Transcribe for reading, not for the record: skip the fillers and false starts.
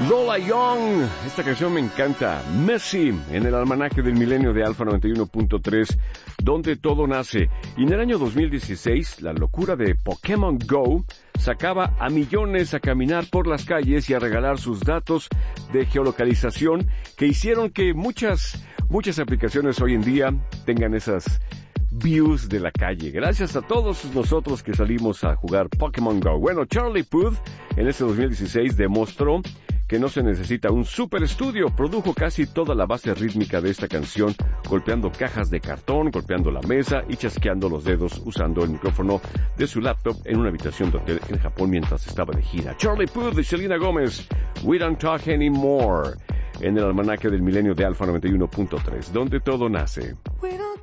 Lola Young, esta canción me encanta. Messi, en el almanaque del milenio de Alfa 91.3, donde todo nace. Y en el año 2016, la locura de Pokémon Go sacaba a millones a caminar por las calles y a regalar sus datos de geolocalización que hicieron que muchas aplicaciones hoy en día tengan esas views de la calle. Gracias a todos nosotros que salimos a jugar Pokémon Go. Bueno, Charlie Puth en este 2016 demostró que no se necesita un super estudio. Produjo casi toda la base rítmica de esta canción, golpeando cajas de cartón, golpeando la mesa y chasqueando los dedos usando el micrófono de su laptop en una habitación de hotel en Japón mientras estaba de gira. Charlie Puth y Selena Gomez, We Don't Talk Anymore, en el almanaque del milenio de Alfa 91.3, donde todo nace.